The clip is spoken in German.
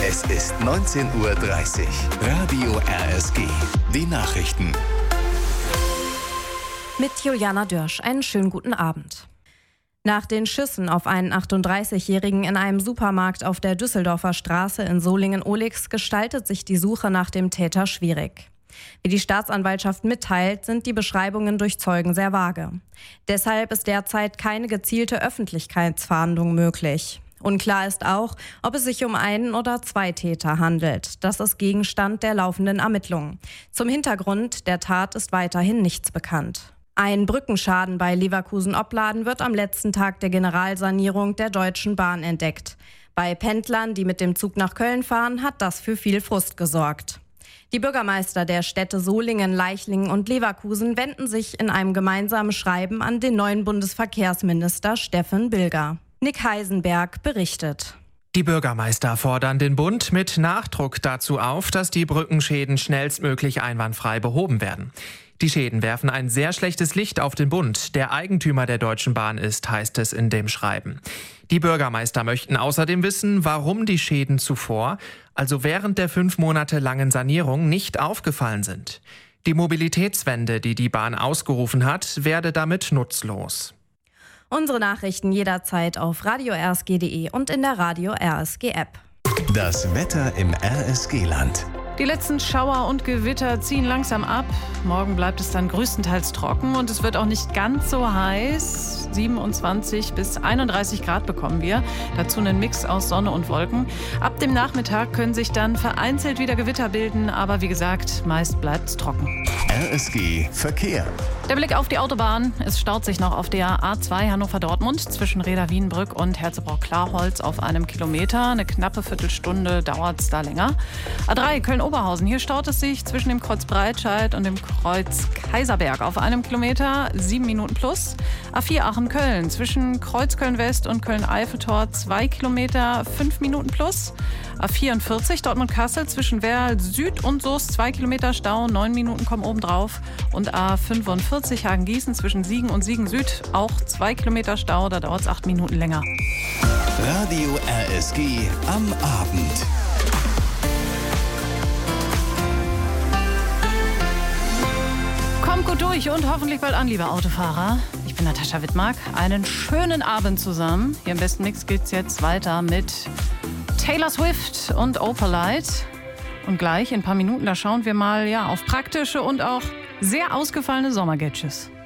Es ist 19:30 Uhr. Radio RSG. Die Nachrichten. Mit Juliana Dörsch. Einen schönen guten Abend. Nach den Schüssen auf einen 38-Jährigen in einem Supermarkt auf der Düsseldorfer Straße in Solingen-Ohligs gestaltet sich die Suche nach dem Täter schwierig. Wie die Staatsanwaltschaft mitteilt, sind die Beschreibungen durch Zeugen sehr vage. Deshalb ist derzeit keine gezielte Öffentlichkeitsfahndung möglich. Unklar ist auch, ob es sich um einen oder zwei Täter handelt. Das ist Gegenstand der laufenden Ermittlungen. Zum Hintergrund der Tat ist weiterhin nichts bekannt. Ein Brückenschaden bei Leverkusen-Opladen wird am letzten Tag der Generalsanierung der Deutschen Bahn entdeckt. Bei Pendlern, die mit dem Zug nach Köln fahren, hat das für viel Frust gesorgt. Die Bürgermeister der Städte Solingen, Leichlingen und Leverkusen wenden sich in einem gemeinsamen Schreiben an den neuen Bundesverkehrsminister Steffen Bilger. Nick Heisenberg berichtet. Die Bürgermeister fordern den Bund mit Nachdruck dazu auf, dass die Brückenschäden schnellstmöglich einwandfrei behoben werden. Die Schäden werfen ein sehr schlechtes Licht auf den Bund, der Eigentümer der Deutschen Bahn ist, heißt es in dem Schreiben. Die Bürgermeister möchten außerdem wissen, warum die Schäden zuvor, also während der 5 Monate langen Sanierung, nicht aufgefallen sind. Die Mobilitätswende, die die Bahn ausgerufen hat, werde damit nutzlos. Unsere Nachrichten jederzeit auf radio-rsg.de und in der Radio RSG App. Das Wetter im RSG-Land. Die letzten Schauer und Gewitter ziehen langsam ab. Morgen bleibt es dann größtenteils trocken und es wird auch nicht ganz so heiß. 27 bis 31 Grad bekommen wir. Dazu einen Mix aus Sonne und Wolken. Ab dem Nachmittag können sich dann vereinzelt wieder Gewitter bilden, aber wie gesagt, meist bleibt es trocken. RSG Verkehr. Der Blick auf die Autobahn. Es staut sich noch auf der A2 Hannover-Dortmund zwischen Reda-Wienbrück und Herzebrock-Klarholz auf einem Kilometer. Eine knappe Viertelstunde dauert es da länger. A3 Köln-Oberhausen. Hier staut es sich zwischen dem Kreuz Breitscheid und dem Kreuz Kaiserberg auf einem Kilometer. 7 Minuten plus. A4 Aachen-Köln zwischen Kreuz Köln-West und Köln-Eiffeltor 2 Kilometer, 5 Minuten plus. A44 Dortmund-Kassel zwischen Werl Süd und Soest 2 Kilometer Stau, 9 Minuten kommen obendrauf. Und A45 Hagen-Gießen zwischen Siegen und Siegen Süd auch 2 Kilometer Stau, da dauert es 8 Minuten länger. Radio RSG am Abend. Kommt gut durch und hoffentlich bald an, liebe Autofahrer. Ich bin Natascha Wittmark. Einen schönen Abend zusammen. Hier im Besten Mix geht's jetzt weiter mit Taylor Swift und Opalite. Und gleich in ein paar Minuten, da schauen wir mal auf praktische und auch sehr ausgefallene Sommergadgets.